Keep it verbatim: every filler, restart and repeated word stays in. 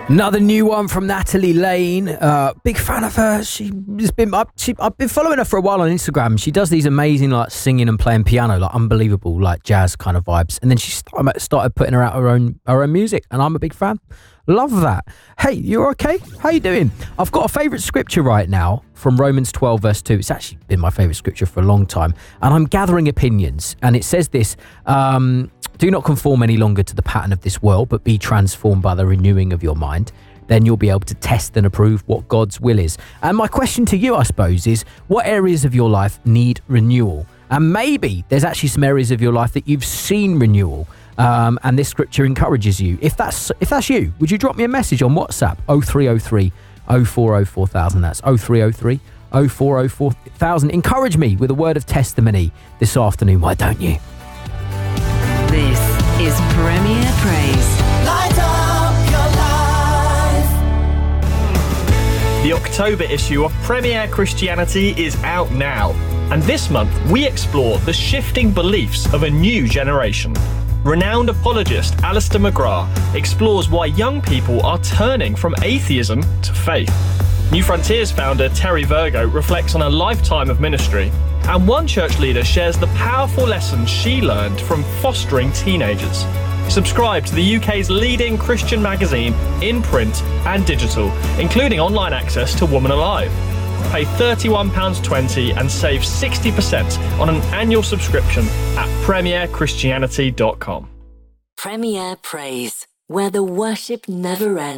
Another new one from Natalie Lane. Uh, big fan of her. She's been I, she, I've been following her for a while on Instagram. She does these amazing like singing and playing piano, like unbelievable, like jazz kind of vibes. And then she started, started putting her out her own her own music, and I'm a big fan. Love that. Hey, you okay? How you doing? I've got a favourite scripture right now from Romans twelve verse two. It's actually been my favourite scripture for a long time, and I'm gathering opinions. And it says this: um, do not conform any longer to the pattern of this world, but be transformed by the renewing of your mind. Then you'll be able to test and approve what God's will is. And my question to you, I suppose, is what areas of your life need renewal? And maybe there's actually some areas of your life that you've seen renewal. Um, and this scripture encourages you. If that's if that's you, would you drop me a message on WhatsApp? oh three oh three, oh four oh four thousand. That's oh three oh three, oh four oh four thousand. Encourage me with a word of testimony this afternoon. Why don't you? This is Premier Praise. Light up your life. The October issue of Premier Christianity is out now. And this month, we explore the shifting beliefs of a new generation. Renowned apologist Alistair McGrath explores why young people are turning from atheism to faith. New Frontiers founder Terry Virgo reflects on a lifetime of ministry. And one church leader shares the powerful lessons she learned from fostering teenagers. Subscribe to the U K's leading Christian magazine in print and digital, including online access to Woman Alive. Pay thirty-one pounds twenty and save sixty percent on an annual subscription at premier christianity dot com. Premier Praise, where the worship never ends.